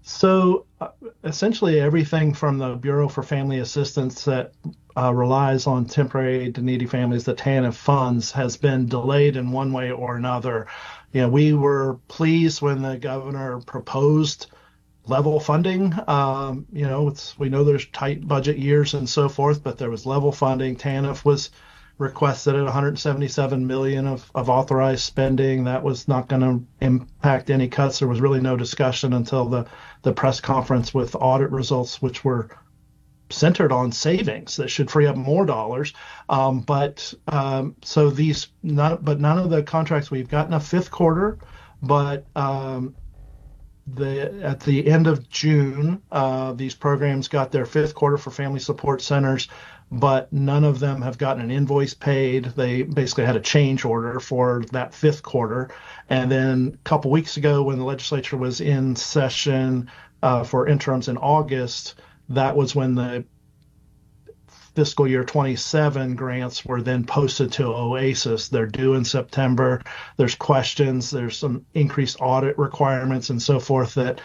So essentially, everything from the Bureau for Family Assistance that relies on temporary aid to needy families, the TANF funds, has been delayed in one way or another. We were pleased when the governor proposed level funding. We know there's tight budget years and so forth, but there was level funding. TANF was requested at 177 million of authorized spending. That was not going to impact any cuts. There was really no discussion until the press conference with audit results, which were centered on savings that should free up more dollars. So none of the contracts we've gotten a fifth quarter, but at the end of June, these programs got their fifth quarter for family support centers, but none of them have gotten an invoice paid. They basically had a change order for that fifth quarter. And then a couple weeks ago, when the legislature was in session for interims in August, that was when the fiscal year 27 grants were then posted to OASIS. They're due in September. There's questions. There's some increased audit requirements and so forth that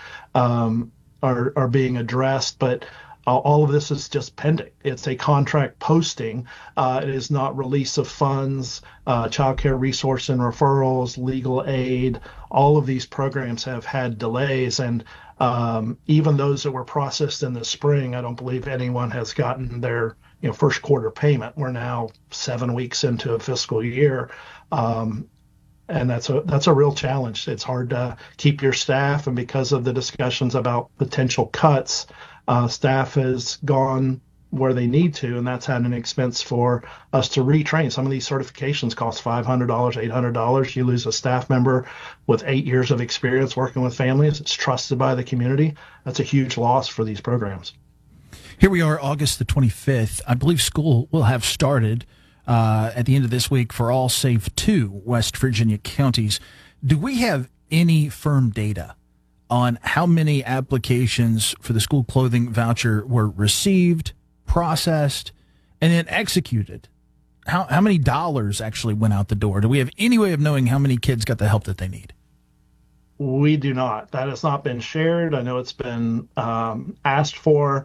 are being addressed. But all of this is just pending. It's a contract posting. It is not release of funds, child care resource and referrals, legal aid. All of these programs have had delays. And even those that were processed in the spring, I don't believe anyone has gotten their first quarter payment. We're now 7 weeks into a fiscal year. And that's a real challenge. It's hard to keep your staff. And because of the discussions about potential cuts, staff has gone where they need to, and that's had an expense for us to retrain. Some of these certifications cost $500, $800. You lose a staff member with 8 years of experience working with families. It's trusted by the community. That's a huge loss for these programs. Here we are, August the 25th. I believe school will have started at the end of this week for all save 2 West Virginia counties. Do we have any firm data on how many applications for the school clothing voucher were received, processed, and then executed? How many dollars actually went out the door? Do we have any way of knowing how many kids got the help that they need? We do not. That has not been shared. I know it's been asked for.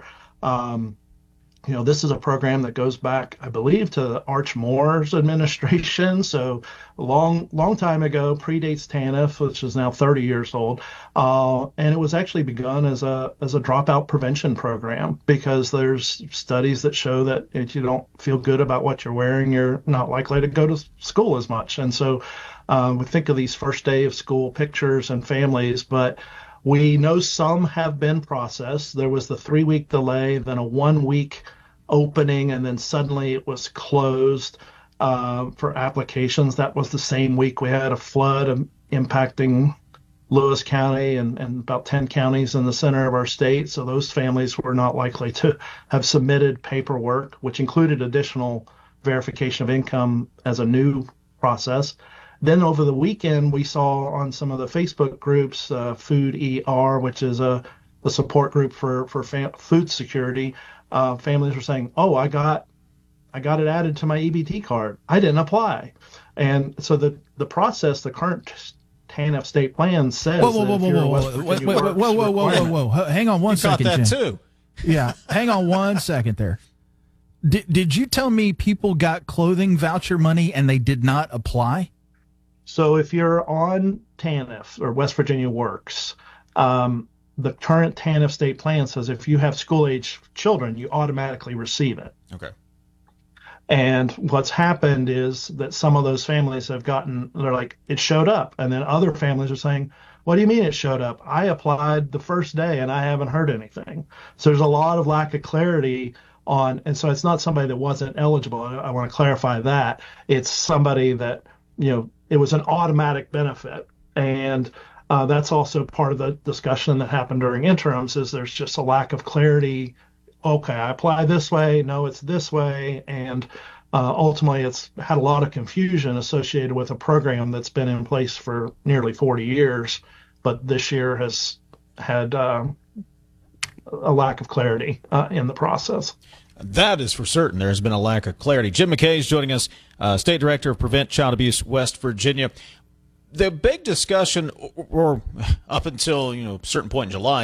This is a program that goes back, I believe, to Arch Moore's administration. So long time ago, predates TANF, which is now 30 years old. And it was actually begun as a dropout prevention program because there's studies that show that if you don't feel good about what you're wearing, you're not likely to go to school as much. And so we think of these first day of school pictures and families, but we know some have been processed. There was the 3-week delay, then a 1-week opening, and then suddenly it was closed for applications. That was the same week we had a flood impacting Lewis County and about 10 counties in the center of our state. So those families were not likely to have submitted paperwork, which included additional verification of income as a new process. Then over the weekend, we saw on some of the Facebook groups, Food ER, which is a support group for food security, families were saying, "Oh, I got it added to my EBT card. I didn't apply." And so the process, the current TANF state plan says whoa. Hang on one second, got that Jim. too. Yeah, hang on one second there. Did you tell me people got clothing voucher money and they did not apply? So if you're on TANF or West Virginia Works, the current TANF state plan says if you have school-age children, you automatically receive it. Okay. And what's happened is that some of those families they're like, it showed up. And then other families are saying, what do you mean it showed up? I applied the first day and I haven't heard anything. So there's a lot of lack of clarity on, and so it's not somebody that wasn't eligible. I want to clarify that. It's somebody that, it was an automatic benefit. And that's also part of the discussion that happened during interims is there's just a lack of clarity. Okay, I apply this way. No, it's this way. And ultimately, it's had a lot of confusion associated with a program that's been in place for nearly 40 years. But this year has had a lack of clarity in the process. That is for certain. There has been a lack of clarity. Jim McKay is joining us, State Director of Prevent Child Abuse West Virginia. The big discussion, or up until a certain point in July,